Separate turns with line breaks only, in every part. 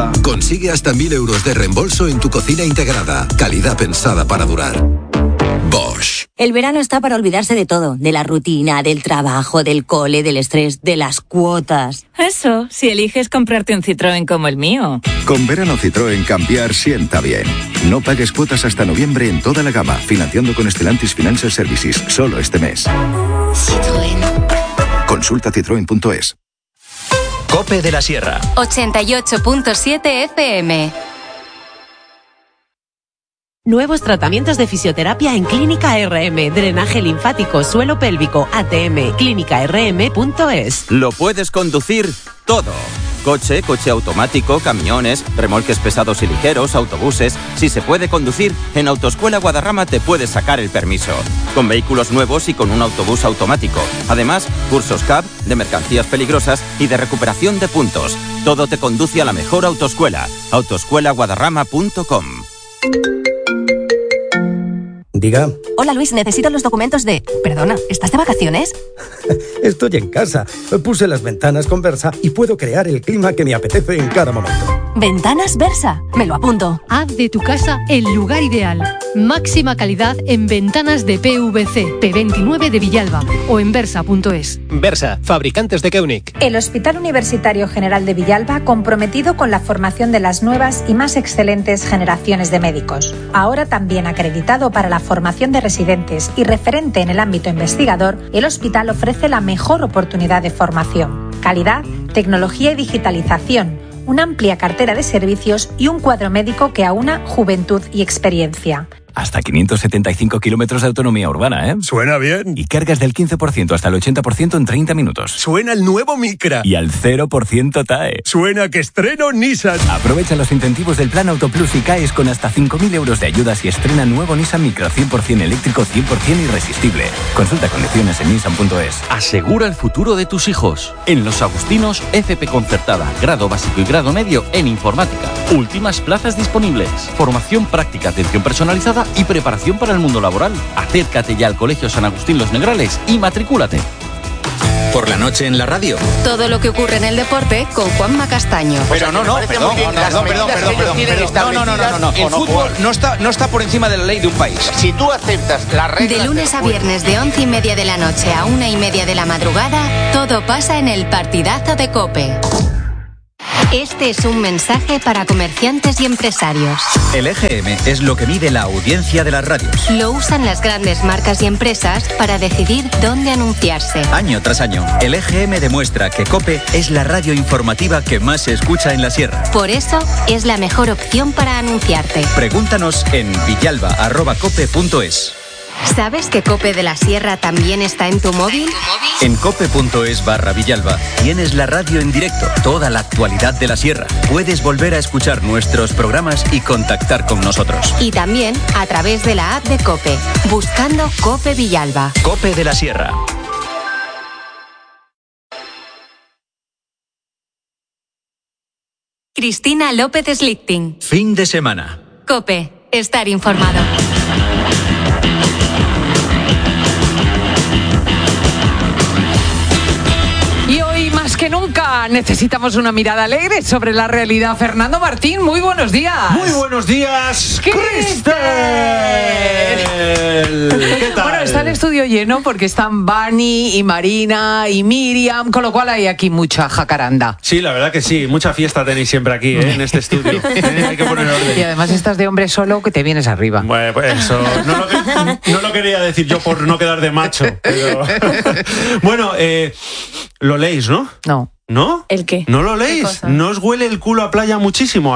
Consigue hasta 1.000 euros de reembolso en tu cocina integrada. Calidad pensada para durar. Bosch.
El verano está para olvidarse de todo, de la rutina, del trabajo, del cole, del estrés, de las cuotas.
Eso, si eliges comprarte un Citroën como el mío.
Con verano Citroën cambiar sienta bien. No pagues cuotas hasta noviembre en toda la gama, financiando con Stellantis Financial Services, solo este mes.
Citroën.
Consulta citroen.es.
COPE de la Sierra.
88.7 FM.
Nuevos tratamientos de fisioterapia en Clínica RM, drenaje linfático, suelo pélvico, ATM, clínicarm.es.
Lo puedes conducir todo. Coche automático, camiones, remolques pesados y ligeros, autobuses. Si se puede conducir, en Autoescuela Guadarrama te puedes sacar el permiso. Con vehículos nuevos y con un autobús automático. Además, cursos CAB, de mercancías peligrosas y de recuperación de puntos. Todo te conduce a la mejor autoescuela. Autoescuelaguadarrama.com.
Diga.
Hola Luis, necesito los documentos de... Perdona, ¿estás de vacaciones?
Estoy en casa. Puse las ventanas con Versa y puedo crear el clima que me apetece en cada momento.
¿Ventanas Versa? Me lo apunto.
Haz de tu casa el lugar ideal. Máxima calidad en ventanas de PVC, P29 de Villalba o en versa.es.
Versa, fabricantes de Keunig.
El Hospital Universitario General de Villalba, comprometido con la formación de las nuevas y más excelentes generaciones de médicos. Ahora también acreditado para la formación de residentes y referente en el ámbito investigador, el hospital ofrece la mejor oportunidad de formación. Calidad, tecnología y digitalización, una amplia cartera de servicios y un cuadro médico que aúna juventud y experiencia.
Hasta 575 kilómetros de autonomía urbana, ¿eh?
Suena bien.
Y cargas del 15% hasta el 80% en 30 minutos.
Suena el nuevo Micra.
Y al 0% TAE.
Suena que estreno Nissan.
Aprovecha los incentivos del Plan Autoplus y CAES con hasta 5.000 euros de ayudas y estrena nuevo Nissan Micra 100% eléctrico, 100% irresistible. Consulta condiciones en nissan.es.
Asegura el futuro de tus hijos. En Los Agustinos, FP concertada, grado básico y grado medio en informática. Últimas plazas disponibles. Formación práctica, atención personalizada y preparación para el mundo laboral. Acércate ya al Colegio San Agustín Los Negrales y matricúlate.
Por la noche en la radio.
Todo lo que ocurre en el deporte con Juanma Castaño.
Pero no. El fútbol no está por encima de la ley de un país.
Si tú aceptas las reglas...
De lunes a viernes de 11:30 de la noche a 1:30 de la madrugada, todo pasa en el partidazo de COPE. Este es un mensaje para comerciantes y empresarios.
El EGM es lo que mide la audiencia de las radios.
Lo usan las grandes marcas y empresas para decidir dónde anunciarse.
Año tras año, el EGM demuestra que COPE es la radio informativa que más se escucha en la Sierra.
Por eso, es la mejor opción para anunciarte.
Pregúntanos en villalba@cope.es.
¿Sabes que COPE de la Sierra también está en tu móvil?
En cope.es/Villalba tienes la radio en directo, toda la actualidad de la Sierra. Puedes volver a escuchar nuestros programas y contactar con nosotros.
Y también a través de la app de COPE, buscando COPE Villalba.
COPE de la Sierra.
Cristina López Slichting.
Fin de semana.
COPE, estar informado.
Que nunca necesitamos una mirada alegre sobre la realidad. Fernando Martín, muy buenos días.
Muy buenos días, Cristel. ¿Qué tal?
Bueno, está el estudio lleno porque están Bani y Marina y Miriam, con lo cual hay aquí mucha jacaranda.
Sí, la verdad que sí, mucha fiesta tenéis siempre aquí, en este estudio. Hay que poner orden.
Y además estás de hombre solo que te vienes arriba.
Bueno, pues eso, no lo quería decir yo por no quedar de macho. Pero... Bueno, lo leéis, ¿no?
No.
¿No?
¿El qué?
¿No lo leéis? ¿No os huele el culo a playa muchísimo?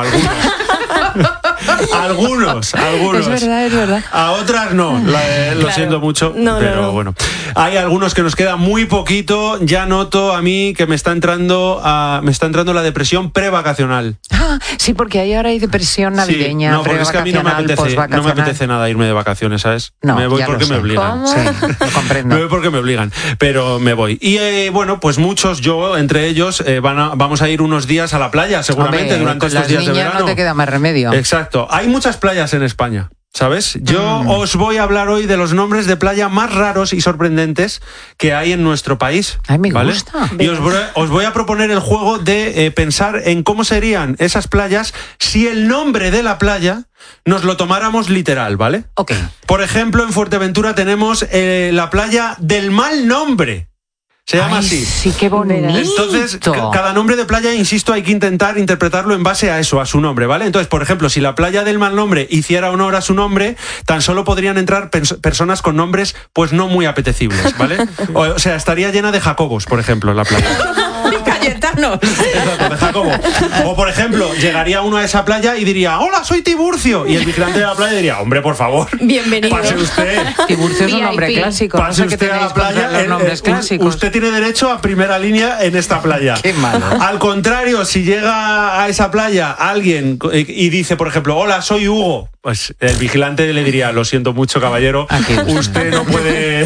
Algunos.
Es verdad.
A otras no, lo siento mucho, pero bueno. Hay algunos que nos queda muy poquito. Ya noto a mí que me está entrando la depresión prevacacional.
Sí, porque ahora hay depresión navideña,
sí, no, porque es que a mí no me apetece nada irme de vacaciones, ¿sabes?
No,
me voy porque me obligan.
Sí, lo comprendo.
Me voy porque me obligan, pero me voy. Y bueno, pues muchos, yo entre ellos, vamos a ir unos días a la playa, seguramente. Hombre, durante estos días de verano.
No te queda más remedio.
Exacto. Hay muchas playas en España. ¿sabes? Yo os voy a hablar hoy de los nombres de playa más raros y sorprendentes que hay en nuestro país.
Ay, me
¿vale?
gusta.
Y os voy a proponer el juego de pensar en cómo serían esas playas si el nombre de la playa nos lo tomáramos literal, ¿vale?
Ok.
Por ejemplo, en Fuerteventura tenemos la playa del mal nombre. Se llama así.
Sí, qué bonito.
Entonces, cada nombre de playa, insisto, hay que intentar interpretarlo en base a eso, a su nombre, ¿vale? Entonces, por ejemplo, si la playa del mal nombre hiciera honor a su nombre, tan solo podrían entrar personas con nombres, pues no muy apetecibles, ¿vale? O sea, estaría llena de Jacobos, por ejemplo, la playa.
Cayetanos.
Exacto, de Jacobo. O, por ejemplo, llegaría uno a esa playa y diría, hola, soy Tiburcio. Y el vigilante de la playa diría, hombre, por favor.
Bienvenido.
Pase usted.
Tiburcio es un nombre clásico.
Pase
no sé
usted
qué
a la
tenéis contra
playa.
los nombres clásicos.
Usted tiene derecho a primera línea en esta playa.
Qué malo.
Al contrario, si llega a esa playa alguien y dice, por ejemplo, hola, soy Hugo, pues el vigilante le diría, lo siento mucho, caballero, usted no puede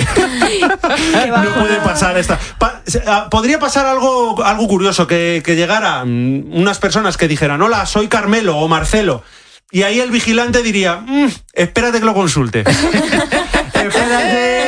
pasar esta. Podría pasar algo curioso, que llegara unas personas que dijeran, hola, soy Carmelo o Marcelo, y ahí el vigilante diría, espérate que lo consulte. Espérate,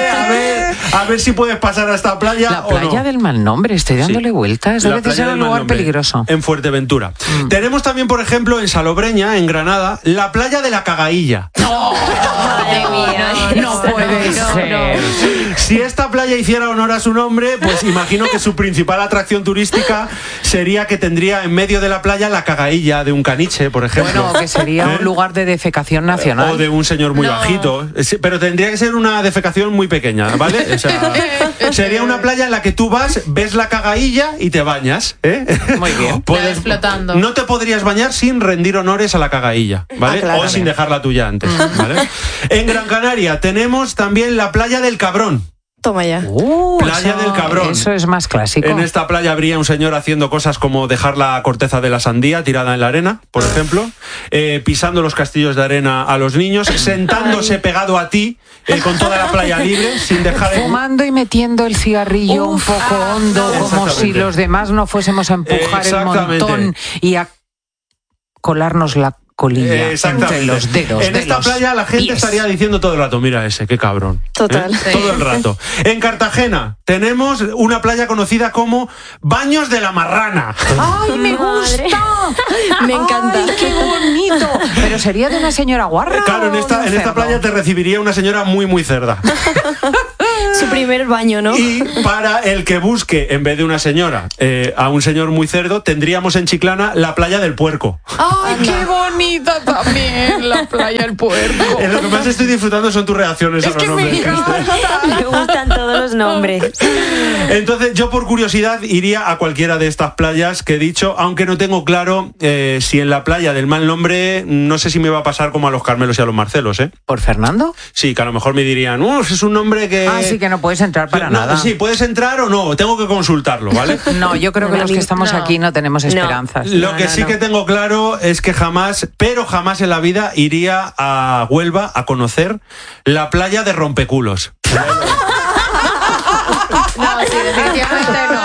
a ver si puedes pasar a esta playa.
La playa del mal nombre, estoy dándole vueltas. A veces es un lugar peligroso.
En Fuerteventura. Tenemos también, por ejemplo, en Salobreña, en Granada, la playa de la Cagailla.
¡No! ¡Madre mía! No puede ser.
Si esta playa hiciera honor a su nombre, pues imagino que su principal atracción turística sería que tendría en medio de la playa la cagailla de un caniche, por ejemplo.
Bueno, que sería un lugar de defecación nacional.
O de un señor muy bajito. Pero tendría que ser una defecación muy pequeña, ¿vale? O sea, sería una playa en la que tú vas, ves la cagailla y te bañas, ¿eh?
Muy bien.
Puedes, flotando. No te podrías bañar sin rendir honores a la cagailla, ¿vale?
Claro.
O sin dejarla tuya antes, ¿vale? En Gran Canaria tenemos también la playa del Cabrón.
Toma ya.
Playa del Cabrón.
Eso es más clásico.
En esta playa habría un señor haciendo cosas como dejar la corteza de la sandía tirada en la arena, por ejemplo, pisando los castillos de arena a los niños, sentándose pegado a ti con toda la playa libre, sin dejar de...
Fumando y metiendo el cigarrillo un poco hondo, como si los demás no fuésemos a empujar el montón y a colarnos la colilla entre los dedos.
En esta playa la gente estaría diciendo todo el rato, mira ese, qué cabrón.
Total.
Todo el rato. En Cartagena tenemos una playa conocida como Baños de la Marrana.
¡Ay, me gusta!
Me encanta.
¡Ay, qué bonito! Pero sería de una señora guarra.
Claro, en esta playa te recibiría una señora muy, muy cerda.
Su primer baño, ¿no?
Y para el que busque, en vez de una señora, a un señor muy cerdo, tendríamos en Chiclana la playa del Puerco.
¡Ay, qué bonita también la playa del Puerco!
Lo que más estoy disfrutando son tus reacciones a los nombres.
Me gustan todos los nombres.
Entonces, yo por curiosidad iría a cualquiera de estas playas que he dicho, aunque no tengo claro si en la playa del mal nombre, no sé si me va a pasar como a los Carmelos y a los Marcelos, ¿eh?
¿Por Fernando?
Sí, que a lo mejor me dirían, es un nombre que...
Sí, que no puedes entrar para nada.
Sí, puedes entrar o no, tengo que consultarlo, ¿vale?
No, yo creo que los que estamos aquí no tenemos esperanzas.
Lo que sí que tengo claro es que jamás en la vida iría a Huelva a conocer la playa de Rompeculos.
No, sí, definitivamente no.